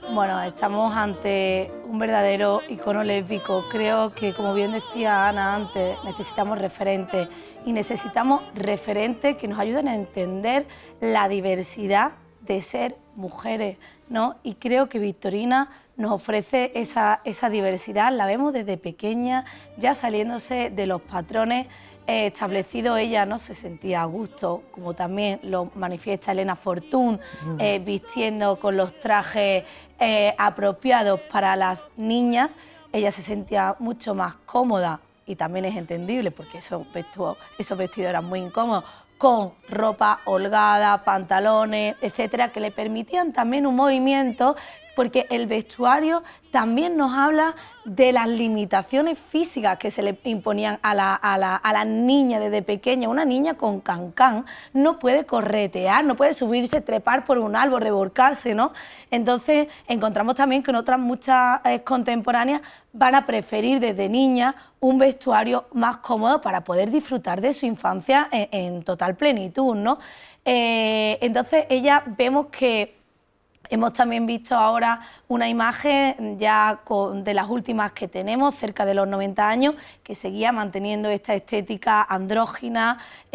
Bueno, estamos ante un verdadero icono lésbico. Creo que, como bien decía Ana antes, necesitamos referentes y necesitamos referentes que nos ayuden a entender la diversidad de ser mujeres, ¿no? Y creo que Victorina nos ofrece esa diversidad, la vemos desde pequeña, ya saliéndose de los patrones establecidos. Ella no se sentía a gusto, como también lo manifiesta Elena Fortún, vistiendo con los trajes apropiados para las niñas. Ella se sentía mucho más cómoda, y también es entendible porque esos vestidos eran muy incómodos, con ropa holgada, pantalones, etcétera, que le permitían también un movimiento, porque el vestuario también nos habla de las limitaciones físicas que se le imponían a la niña desde pequeña. Una niña con cancán no puede corretear, no puede subirse, trepar por un árbol, revolcarse, ¿no? Entonces encontramos también que en otras muchas contemporáneas van a preferir desde niña un vestuario más cómodo para poder disfrutar de su infancia en total plenitud, ¿no? Entonces vemos que hemos también visto ahora una imagen ya de las últimas que tenemos, cerca de los 90 años, que seguía manteniendo esta estética andrógina,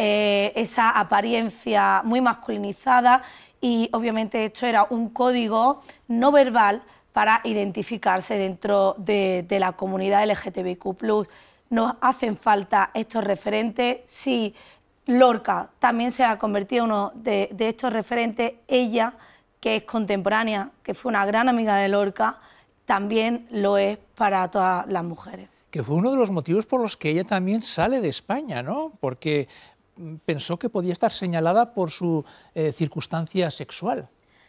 esa apariencia muy masculinizada, y obviamente esto era un código no verbal para identificarse dentro de la comunidad LGTBIQ+. Nos hacen falta estos referentes. Sí, Lorca también se ha convertido en uno de estos referentes. Ella, que es contemporánea, que fue una gran amiga de Lorca, también lo es para todas las mujeres. Que fue uno de los motivos por los que ella también sale de España, ¿no? Porque pensó que podía estar señalada por su circunstancia sexual.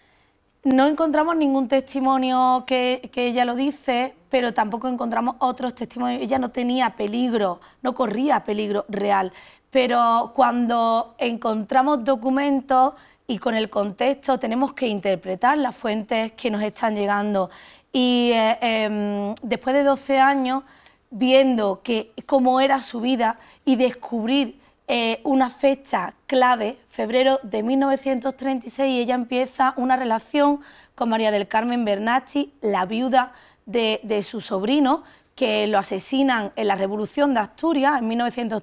No encontramos ningún testimonio que ella lo dice, pero tampoco encontramos otros testimonios. Ella no tenía peligro, no corría peligro real, pero cuando encontramos documentos y con el contexto tenemos que interpretar las fuentes que nos están llegando. Y después de 12 años, viendo cómo era su vida y descubrir una fecha clave, febrero de 1936, ella empieza una relación con María del Carmen Bernacchi, la viuda de su sobrino, que lo asesinan en la Revolución de Asturias en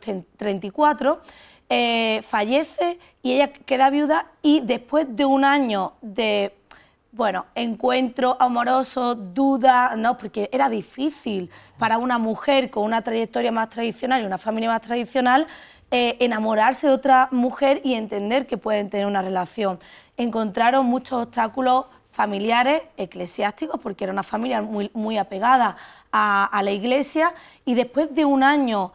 1934, fallece y ella queda viuda, y después de un año de encuentro amoroso, duda, ¿no? Porque era difícil para una mujer con una trayectoria más tradicional y una familia más tradicional enamorarse de otra mujer y entender que pueden tener una relación. Encontraron muchos obstáculos familiares, eclesiásticos, porque era una familia muy apegada a la Iglesia, y después de un año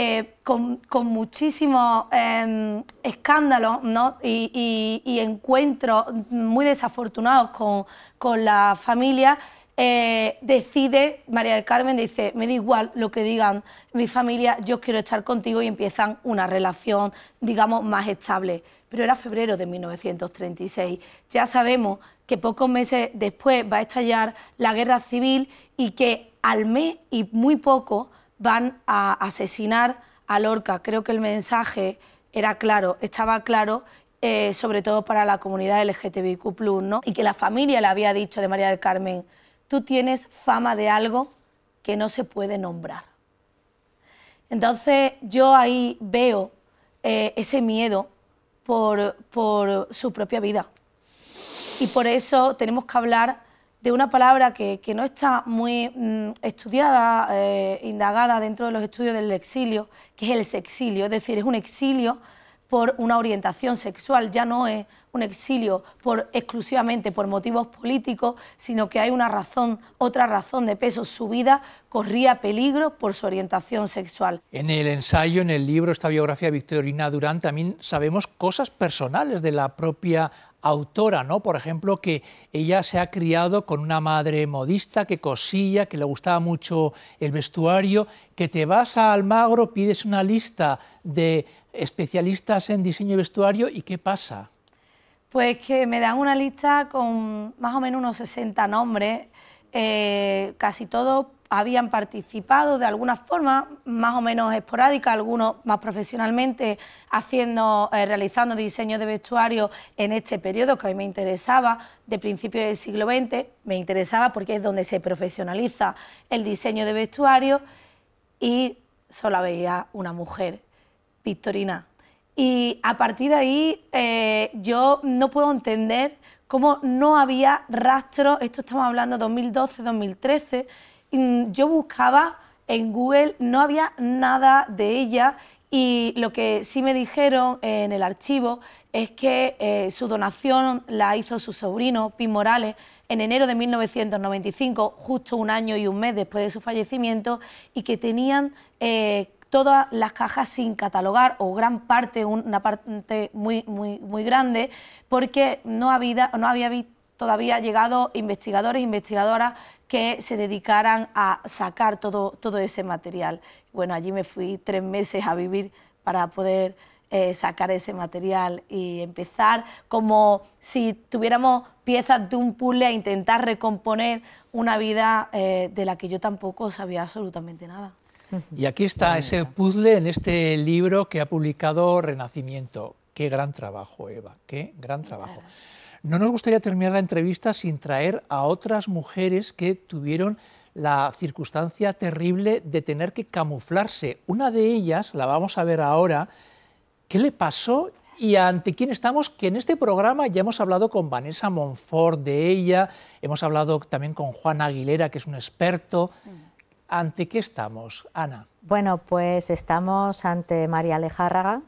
con muchísimos escándalos, ¿no? y encuentros muy desafortunados con la familia, decide, María del Carmen dice: me da igual lo que digan mi familia, yo quiero estar contigo, y empiezan una relación, digamos, más estable. Pero era febrero de 1936. Ya sabemos que pocos meses después va a estallar la guerra civil y que al mes y muy poco van a asesinar a Lorca. Creo que el mensaje era claro, estaba claro, sobre todo para la comunidad LGTBIQ+, ¿no? Y que la familia le había dicho de María del Carmen: tú tienes fama de algo que no se puede nombrar. Entonces yo ahí veo ese miedo por su propia vida. Y por eso tenemos que hablar de una palabra que no está muy estudiada, indagada dentro de los estudios del exilio, que es el sexilio. Es decir, es un exilio por una orientación sexual, ya no es un exilio exclusivamente por motivos políticos, sino que hay una razón, otra razón de peso. Su vida corría peligro por su orientación sexual. En el ensayo, en el libro, esta biografía de Victorina Durán, también sabemos cosas personales de la propia autora, ¿no? Por ejemplo, que ella se ha criado con una madre modista que cosía, que le gustaba mucho el vestuario, que te vas a Almagro, pides una lista de especialistas en diseño de vestuario, ¿y qué pasa? Pues que me dan una lista con más o menos unos 60 nombres, casi todos habían participado de alguna forma, más o menos esporádica, algunos más profesionalmente, realizando diseños de vestuario en este periodo que a mí me interesaba, de principios del siglo XX, me interesaba porque es donde se profesionaliza el diseño de vestuario, y solo veía una mujer, Victorina. Y a partir de ahí yo no puedo entender cómo no había rastro, esto estamos hablando de 2012, 2013, yo buscaba en Google, no había nada de ella, y lo que sí me dijeron en el archivo es que su donación la hizo su sobrino, Pi Morales, en enero de 1995, justo un año y un mes después de su fallecimiento, y que tenían todas las cajas sin catalogar, o gran parte, una parte muy grande, porque no había todavía llegado investigadores e investigadoras que se dedicaran a sacar todo ese material. Bueno, allí me fui 3 meses a vivir para poder sacar ese material y empezar como si tuviéramos piezas de un puzzle a intentar recomponer una vida de la que yo tampoco sabía absolutamente nada. Y aquí está ese puzzle en este libro que ha publicado Renacimiento. Qué gran trabajo, Eva, qué gran trabajo. No nos gustaría terminar la entrevista sin traer a otras mujeres que tuvieron la circunstancia terrible de tener que camuflarse. Una de ellas, la vamos a ver ahora, ¿qué le pasó y ante quién estamos? Que en este programa ya hemos hablado con Vanessa Monfort de ella, hemos hablado también con Juan Aguilera, que es un experto. ¿Ante qué estamos, Ana? Bueno, pues estamos ante María Lejárraga,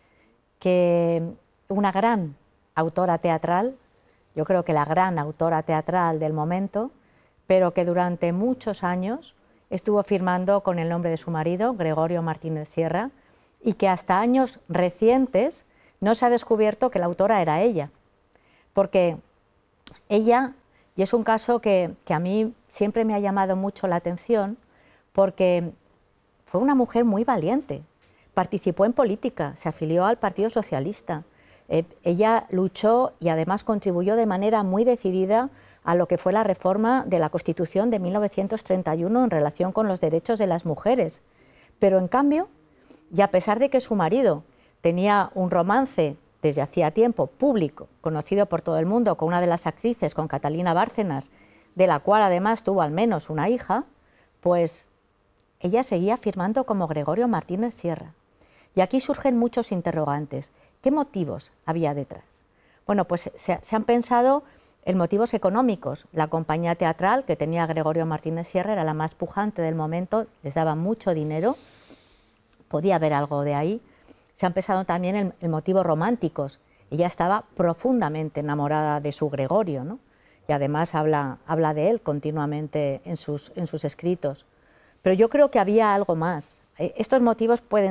que una gran autora teatral, yo creo que la gran autora teatral del momento, pero que durante muchos años estuvo firmando con el nombre de su marido, Gregorio Martínez Sierra, y que hasta años recientes no se ha descubierto que la autora era ella. Porque ella, y es un caso que a mí siempre me ha llamado mucho la atención, porque fue una mujer muy valiente, participó en política, se afilió al Partido Socialista, ella luchó y además contribuyó de manera muy decidida a lo que fue la reforma de la Constitución de 1931 en relación con los derechos de las mujeres. Pero en cambio, y a pesar de que su marido tenía un romance desde hacía tiempo público, conocido por todo el mundo, con una de las actrices, con Catalina Bárcenas, de la cual además tuvo al menos una hija, pues ella seguía firmando como Gregorio Martínez Sierra. Y aquí surgen muchos interrogantes. ¿Qué motivos había detrás? Bueno, pues se han pensado en motivos económicos. La compañía teatral que tenía Gregorio Martínez Sierra era la más pujante del momento, les daba mucho dinero, podía haber algo de ahí. Se han pensado también en motivos románticos. Ella estaba profundamente enamorada de su Gregorio, ¿no? Y además habla de él continuamente en sus escritos. Pero yo creo que había algo más. Estos motivos pueden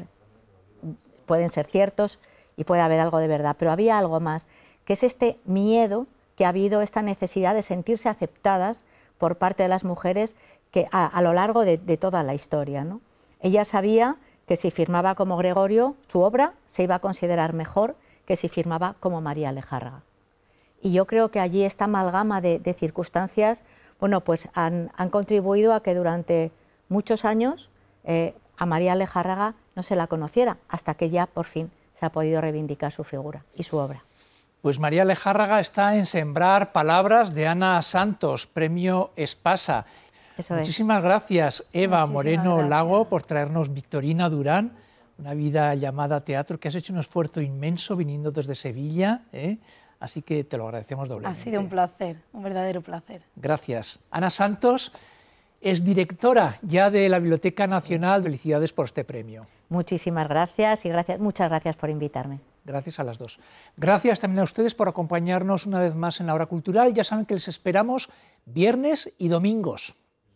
ser ciertos y puede haber algo de verdad, pero había algo más, que es este miedo que ha habido, esta necesidad de sentirse aceptadas por parte de las mujeres que a lo largo de toda la historia, ¿no? Ella sabía que si firmaba como Gregorio, su obra se iba a considerar mejor que si firmaba como María Lejárraga. Y yo creo que allí esta amalgama de circunstancias, bueno, pues han contribuido a que durante muchos años a María Lejárraga no se la conociera, hasta que ya por fin se ha podido reivindicar su figura y su obra. Pues María Lejárraga está en Sembrar Palabras de Ana Santos, premio Espasa. Muchísimas gracias, Eva Moreno Lago, por traernos Victorina Durán, una vida llamada teatro, que has hecho un esfuerzo inmenso viniendo desde Sevilla, así que te lo agradecemos doblemente. Ha sido un placer, un verdadero placer. Gracias. Ana Santos es directora ya de la Biblioteca Nacional. Felicidades por este premio. Muchísimas gracias y muchas gracias por invitarme. Gracias a las dos. Gracias también a ustedes por acompañarnos una vez más en la Hora Cultural. Ya saben que les esperamos viernes y domingos.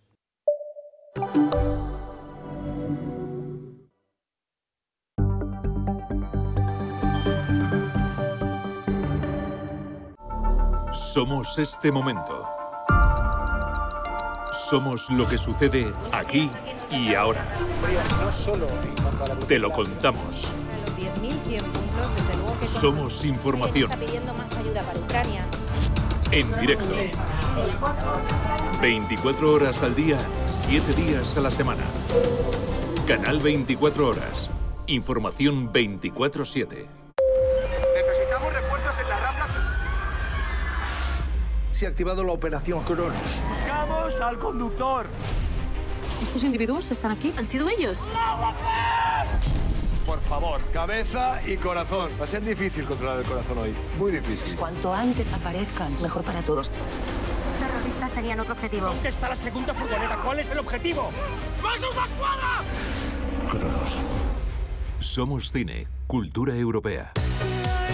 Somos este momento. Somos lo que sucede aquí y ahora. Te lo contamos. Somos información. En directo. 24 horas al día, 7 días a la semana. Canal 24 Horas. Información 24/7. Necesitamos refuerzos en las rampas. Se ha activado la operación Cronos. ¡Buscamos al conductor! ¿Estos individuos están aquí? ¿Han sido ellos? Por favor, cabeza y corazón. Va a ser difícil controlar el corazón hoy. Muy difícil. Cuanto antes aparezcan, mejor para todos. Los terroristas tenían otro objetivo. ¿Dónde está la segunda furgoneta? ¿Cuál es el objetivo? ¡Mossos d'Esquadra! Cronos. Somos cine, cultura europea.